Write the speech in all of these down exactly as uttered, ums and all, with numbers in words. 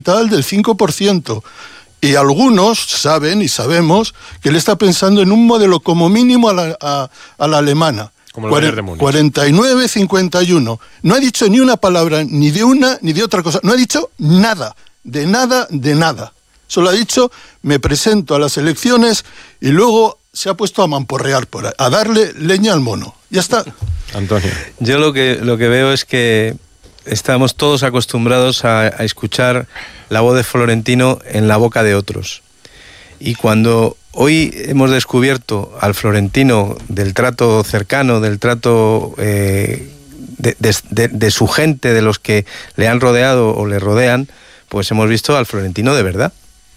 del cinco por ciento. Y algunos saben y sabemos que él está pensando en un modelo como mínimo a la, a, a la alemana. Como el Bayern de Múnich. cuarenta y nueve cincuenta y uno. No ha dicho ni una palabra, ni de una, ni de otra cosa. No ha dicho nada, de nada, de nada. Solo ha dicho, me presento a las elecciones y luego se ha puesto a mamporrear por ahí, a darle leña al mono. Ya está. Antonio. Yo lo que, lo que veo es que estamos todos acostumbrados a, a escuchar la voz de Florentino en la boca de otros. Y cuando hoy hemos descubierto al Florentino del trato cercano, del trato eh, de, de, de, de su gente, de los que le han rodeado o le rodean, pues hemos visto al Florentino de verdad.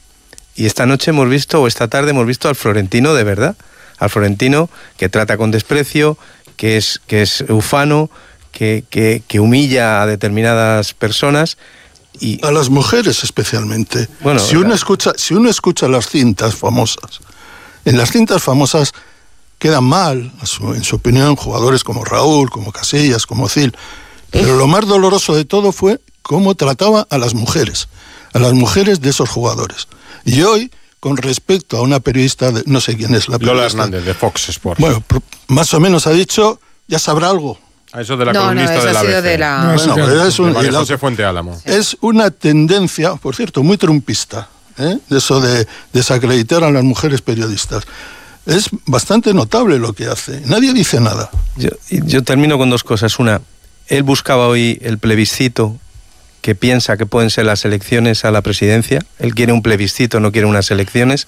Y esta noche hemos visto, o esta tarde hemos visto al Florentino de verdad. Al Florentino que trata con desprecio, que es, que es ufano, que, que, que humilla a determinadas personas. Y a las mujeres especialmente. Bueno, si uno escucha, si uno escucha las cintas famosas, en las cintas famosas quedan mal, a su, en su opinión, jugadores como Raúl, como Casillas, como Özil. Pero lo más doloroso de todo fue cómo trataba a las mujeres, a las mujeres de esos jugadores. Y hoy, con respecto a una periodista, de, no sé quién es la periodista. Lola Hernández, de Fox Sports. Bueno, más o menos ha dicho, ya sabrá algo. A eso de la no, columnista no, de la ha sido A B C. de la... No, bueno, pero es, un, María la, José Fuente Álamo. Es una tendencia, por cierto, muy trumpista, ¿eh? de eso de desacreditar a las mujeres periodistas. Es bastante notable lo que hace. Nadie dice nada. Yo, yo termino con dos cosas. Una, él buscaba hoy el plebiscito que piensa que pueden ser las elecciones a la presidencia. Él quiere un plebiscito, no quiere unas elecciones.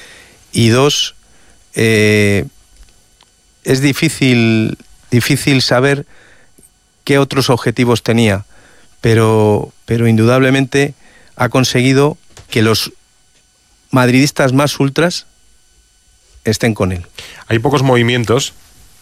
Y dos, eh, es difícil... difícil saber qué otros objetivos tenía, pero, pero indudablemente ha conseguido que los madridistas más ultras estén con él. Hay pocos movimientos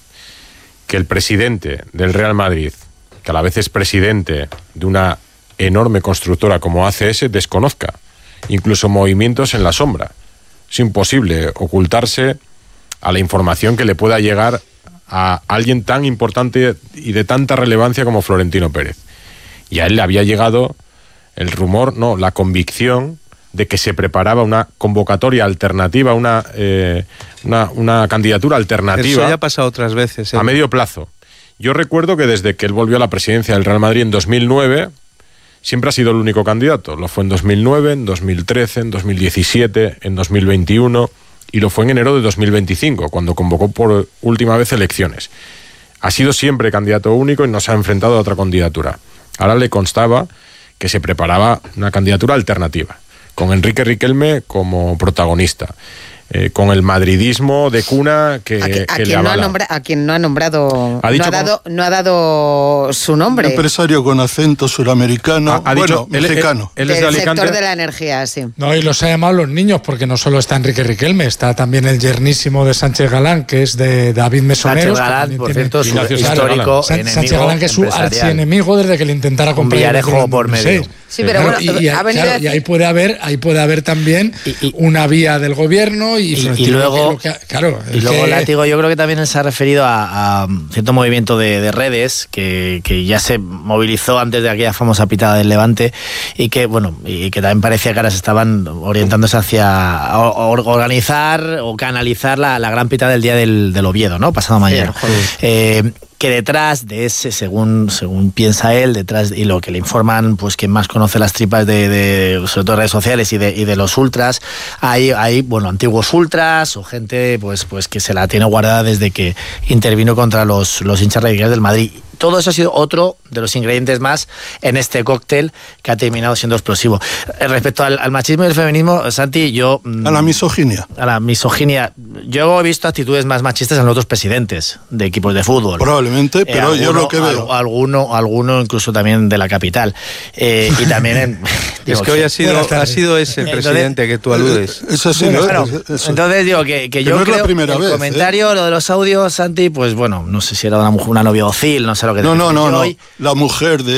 que el presidente del Real Madrid, que a la vez es presidente de una enorme constructora como A C S, desconozca. Incluso movimientos en la sombra. Es imposible ocultarse a la información que le pueda llegar a alguien tan importante y de tanta relevancia como Florentino Pérez. Y a él le había llegado el rumor, no, la convicción de que se preparaba una convocatoria alternativa, una, eh, una, una candidatura alternativa. Eso ya ha pasado otras veces. ¿eh? A medio plazo. Yo recuerdo que desde que él volvió a la presidencia del Real Madrid en dos mil nueve, siempre ha sido el único candidato. Lo fue en dos mil nueve, en dos mil trece, en dos mil diecisiete, en dos mil veintiuno... y lo fue en enero de dos mil veinticinco, cuando convocó por última vez elecciones. Ha sido siempre candidato único y no se ha enfrentado a otra candidatura. Ahora le constaba que se preparaba una candidatura alternativa, con Enrique Riquelme como protagonista, eh, con el madridismo de cuna que, a, que, a que quien le avala. No ha nombra, a quien no ha nombrado, ha dicho no, ha dado, no ha dado su nombre. Un empresario con acento suramericano, ha, ha bueno, dicho, él, mexicano. Él, él es del de Alicante. sector de la energía, sí. No, y los ha llamado los niños, porque no solo está Enrique Riquelme, está también el yernísimo de Sánchez Galán, que es de David Mesoneros. Sánchez Galán, por tiene, cierto, su histórico San, enemigo Sánchez Galán, que es su archienemigo desde que le intentara comprar Villarejo por medio. Sí, pero claro, bueno, y, y, ha venido claro, a decir... y ahí puede haber, ahí puede haber también y, y, una vía del gobierno y, y, y luego, que, claro, y luego que... Látigo, yo creo que también se ha referido a, a cierto movimiento de, de redes que, que ya se movilizó antes de aquella famosa pitada del Levante y que bueno y que también parecía que ahora se estaban orientándose hacia organizar o canalizar la, la gran pitada del día del, del Oviedo, ¿no? Pasado mañana. Sí, eh, que detrás de ese, según según piensa él, detrás y lo que le informan, pues quien más conoce las tripas de, de sobre todo redes sociales y de, y de los ultras, hay, hay bueno antiguos ultras o gente pues pues que se la tiene guardada desde que intervino contra los, los hinchas radicales del Madrid. Todo eso ha sido otro de los ingredientes más en este cóctel que ha terminado siendo explosivo. Respecto al, al machismo y el feminismo, Santi, yo... A la misoginia. A la misoginia. Yo he visto actitudes más machistas en otros presidentes de equipos de fútbol. Probablemente, pero eh, alguno, yo lo que veo... Alguno, alguno incluso también de la capital. Eh, y también en... digo, es que hoy ha sido, ha sido ese el entonces, presidente que tú aludes. Eso sí, bueno, ¿no? claro, eso. Entonces digo que, que, que yo no creo es la primera el vez, comentario, ¿eh? Lo de los audios, Santi, pues bueno, no sé si era una, mujer, una novia Ocil, no sé lo que... No, no, no, no. Hoy, la mujer de...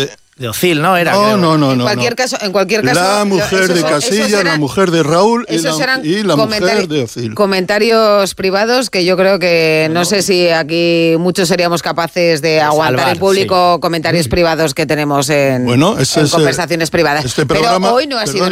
de Ocil, ¿no? Era, No, creo. no, no, en no. cualquier no. caso, en cualquier caso, La lo- mujer esos de son- esos Casillas, eran- la mujer de Raúl y esos la, eran y la mujer comentari- de Ocil. comentarios privados que yo creo que no sé si aquí muchos seríamos capaces de aguantar salvar, en público comentarios privados que tenemos en, Bueno, ese en es el- conversaciones privadas. este Pero programa- hoy no ha sido perdona,